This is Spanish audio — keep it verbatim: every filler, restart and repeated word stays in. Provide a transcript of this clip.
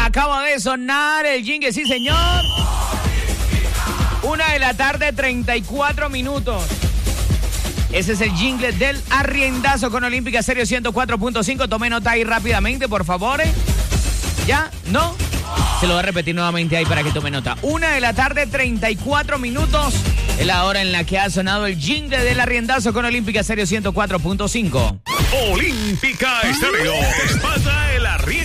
Acaba de sonar el jingle, sí señor. Una de la tarde, treinta y cuatro minutos. Ese es el jingle del arriendazo con Olímpica Stereo ciento cuatro punto cinco. Tome nota ahí rápidamente, por favor. ¿Ya? ¿No? Se lo voy a repetir nuevamente ahí para que tome nota. Una de la tarde, treinta y cuatro minutos. Es la hora en la que ha sonado el jingle del arriendazo con Olímpica Stereo ciento cuatro punto cinco. Olímpica Stereo. Espata el arriendo.